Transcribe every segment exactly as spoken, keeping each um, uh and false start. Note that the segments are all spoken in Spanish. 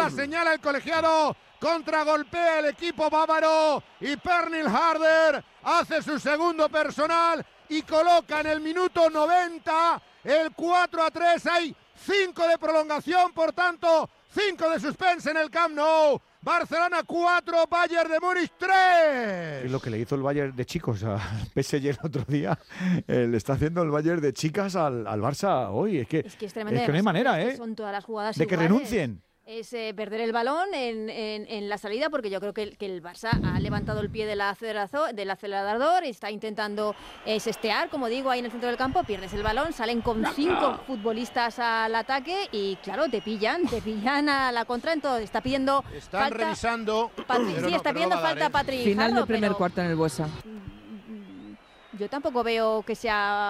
señala el colegiado, contragolpea el equipo bávaro y Pernil Harder hace su segundo personal y coloca en el minuto noventa el cuatro a tres. Hay cinco de prolongación, por tanto, cinco de suspense en el Camp Nou. Barcelona cuatro, Bayern de Múnich tres. Es lo que le hizo el Bayern de chicos al P S G el otro día. Eh, le está haciendo el Bayern de chicas al, al Barça hoy. Es que, es que, es es que no hay manera, ¿eh? Son todas las jugadas de que iguales. renuncien. Es eh, perder el balón en, en, en la salida, porque yo creo que el, que el Barça ha levantado el pie del acelerador, del acelerador y está intentando eh, sestear, como digo, ahí en el centro del campo. Pierdes el balón, salen con cinco futbolistas al ataque y, claro, te pillan, te pillan a la contra. Entonces está pidiendo. Están falta, revisando. Patrick, sí, no, está pidiendo no dar, falta ¿eh? Patrick. Final Jarro, del primer pero cuarto en el Buesa. yo tampoco veo que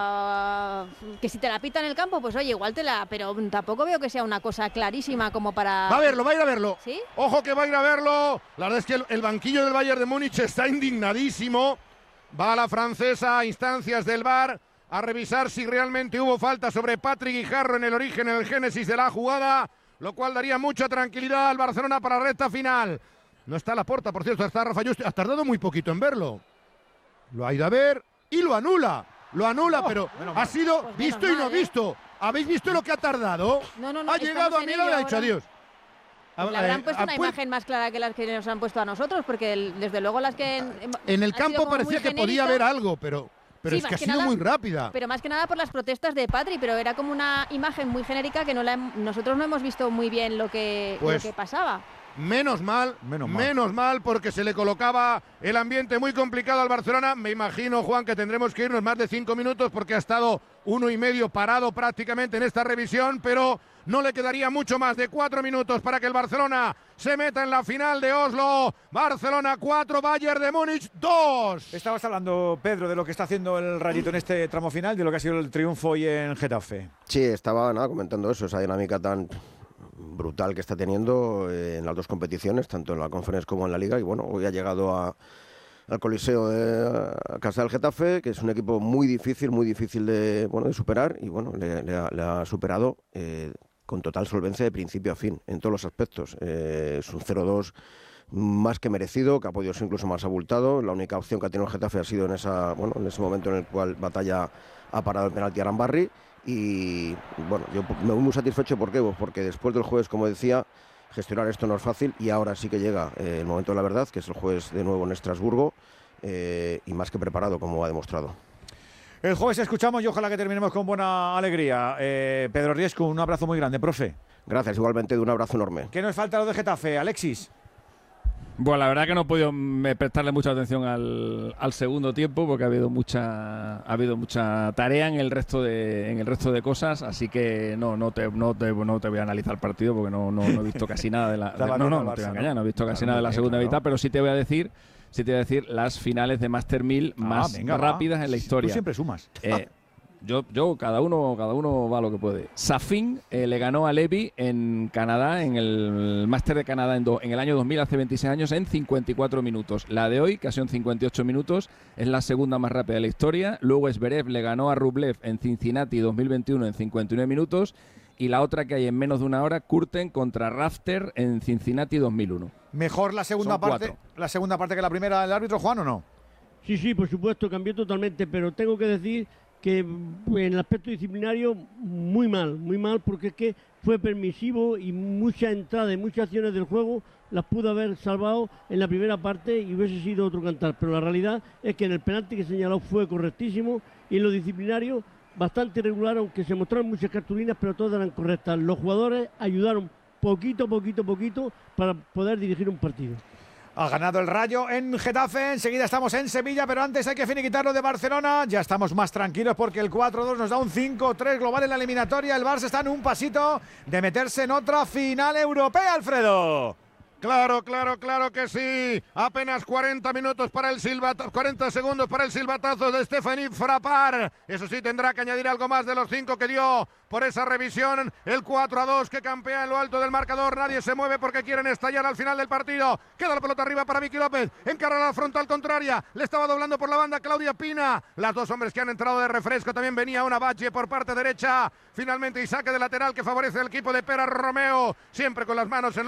sea que si te la pita en el campo, pues oye, igual te la, pero tampoco veo que sea una cosa clarísima como para. Va a verlo, va a ir a verlo. ¿Sí? Ojo que va a ir a verlo. La verdad es que el, el banquillo del Bayern de Múnich está indignadísimo. Va a la francesa a instancias del V A R a revisar si realmente hubo falta sobre Patrick Guijarro en el origen, en el génesis de la jugada, lo cual daría mucha tranquilidad al Barcelona para la recta final. No está Laporta, por cierto, está Rafa Just, ha tardado muy poquito en verlo. Lo ha ido a ver y lo anula. Lo anula, oh, pero ha sido pues visto y no mal, visto. ¿eh? ¿Habéis visto lo que ha tardado? No, no, no. Ha llegado a mirar y ha dicho adiós. Pues le habrán puesto eh, una pues, imagen más clara que las que nos han puesto a nosotros, porque el, desde luego las que... En, en el campo parecía que podía haber algo, pero... Pero sí, es que ha sido nada, muy rápida. Pero más que nada por las protestas de Patri, pero era como una imagen muy genérica que no la, nosotros no hemos visto muy bien lo que, pues, lo que pasaba. Menos mal, menos mal, menos mal, porque se le colocaba el ambiente muy complicado al Barcelona. Me imagino, Juan, que tendremos que irnos más de cinco minutos porque ha estado uno y medio parado prácticamente en esta revisión, pero no le quedaría mucho más de cuatro minutos para que el Barcelona se meta en la final de Oslo. Barcelona cuatro, Bayern de Múnich dos. Estabas hablando, Pedro, de lo que está haciendo el Rayito en este tramo final, de lo que ha sido el triunfo hoy en Getafe. Sí, estaba nada comentando eso, esa dinámica tan brutal que está teniendo eh, en las dos competiciones, tanto en la Conference como en la Liga, y bueno, hoy ha llegado a, al Coliseo de a casa del Getafe, que es un equipo muy difícil, muy difícil de, bueno, de superar, y bueno, le, le, ha, le ha superado eh, con total solvencia de principio a fin, en todos los aspectos. Eh, es un cero dos más que merecido, que ha podido ser incluso más abultado. La única opción que ha tenido el Getafe ha sido en, esa, bueno, en ese momento en el cual Batalla ha parado el penalti a Arambarri. Y bueno, yo me voy muy satisfecho. ¿Por qué? Pues porque después del jueves, como decía, gestionar esto no es fácil y ahora sí que llega eh, el momento de la verdad, que es el jueves de nuevo en Estrasburgo, eh, y más que preparado, como ha demostrado. El jueves escuchamos y ojalá que terminemos con buena alegría. Eh, Pedro Riesco, un abrazo muy grande, profe. Gracias, igualmente, de un abrazo enorme. ¿Qué nos falta lo de Getafe, Alexis? Bueno, la verdad que no he podido prestarle mucha atención al, al segundo tiempo porque ha habido mucha ha habido mucha tarea en el resto de en el resto de cosas, así que no no te no te, no te voy a analizar el partido porque no, no, no he visto casi nada de la de, no no no te voy a engañar, no he visto casi nada de la segunda mitad, pero sí te voy a decir sí te voy a decir las finales de Master mil más ah, venga, rápidas va. en la historia. Tú siempre sumas. Eh, Yo, yo, cada uno, cada uno va lo que puede. Safin eh, le ganó a Levy en Canadá, en el Máster de Canadá en, do, en el año dos mil, hace veintiséis años, en cincuenta y cuatro minutos. La de hoy, que ha sido en cincuenta y ocho minutos, es la segunda más rápida de la historia. Luego Zverev le ganó a Rublev en Cincinnati dos mil veintiuno en cincuenta y nueve minutos. Y la otra que hay en menos de una hora, Kurten contra Rafter en Cincinnati dos mil uno. ¿Mejor la segunda Son parte cuatro. la segunda parte que la primera del árbitro, Juan, o no? Sí, sí, por supuesto, cambió totalmente, pero tengo que decir que en el aspecto disciplinario muy mal, muy mal, porque es que fue permisivo y muchas entradas y muchas acciones del juego las pudo haber salvado en la primera parte y hubiese sido otro cantar, pero la realidad es que en el penalti que señaló fue correctísimo y en lo disciplinario bastante irregular, aunque se mostraron muchas cartulinas, pero todas eran correctas. Los jugadores ayudaron poquito, poquito, poquito para poder dirigir un partido. Ha ganado el Rayo en Getafe, enseguida estamos en Sevilla, pero antes hay que finiquitarlo de Barcelona. Ya estamos más tranquilos porque el cuatro dos nos da un cinco tres global en la eliminatoria. El Barça está en un pasito de meterse en otra final europea, Alfredo. Claro, claro, claro que sí. Apenas cuarenta minutos para el silbatazo, cuarenta segundos para el silbatazo de Stéphanie Frappart. Eso sí, tendrá que añadir algo más de los cinco que dio por esa revisión. El cuatro a dos que campea en lo alto del marcador. Nadie se mueve porque quieren estallar al final del partido. Queda la pelota arriba para Vicky López. Encara la frontal contraria. Le estaba doblando por la banda Claudia Pina. Las dos hombres que han entrado de refresco. También venía una Bache por parte derecha. Finalmente y saque de lateral que favorece al equipo de Pera Romeo. Siempre con las manos en